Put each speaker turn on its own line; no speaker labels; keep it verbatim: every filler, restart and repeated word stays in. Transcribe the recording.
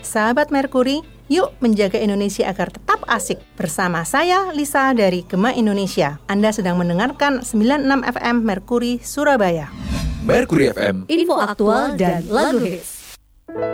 Sahabat Merkuri, yuk menjaga Indonesia agar tetap asik. Bersama saya, Lisa dari Gema Indonesia. Anda sedang mendengarkan sembilan puluh enam F M Merkuri Surabaya.
Merkuri F M,
info aktual dan lagu hits.